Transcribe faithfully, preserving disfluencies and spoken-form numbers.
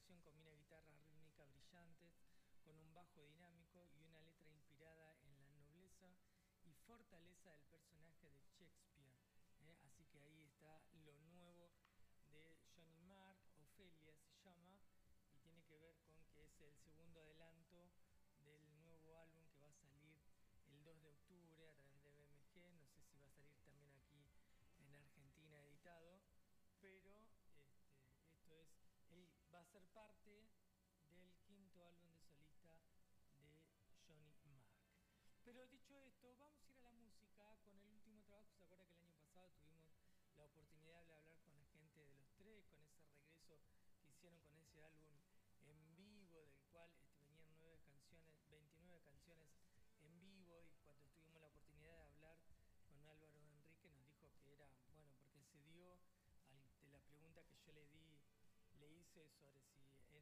canción combina guitarras rítmicas brillantes con un bajo dinámico y una letra inspirada en la nobleza y fortaleza del personaje de Shakespeare. ¿eh? Así que ahí está lo nuevo de Johnny Marr, Ofelia se llama, y tiene que ver con que es el segundo adelanto del nuevo álbum que va a salir el dos de octubre a través de B M G. No sé si va a salir también aquí en Argentina editado, pero este, esto es, él va a ser parte del quinto álbum de solista de Johnny Marr. Pero dicho esto, vamos a ir a la música con el último trabajo. ¿Se acuerda que el año pasado tuvimos la oportunidad de hablar con la gente de Los Tres, con ese regreso que hicieron con ese álbum en vivo, del cual este, venían nueve canciones, veintinueve canciones en vivo, y cuando tuvimos la oportunidad de hablar con Álvaro Enrique nos dijo que era, bueno, porque se dio ante la pregunta que yo le di, le hice sobre si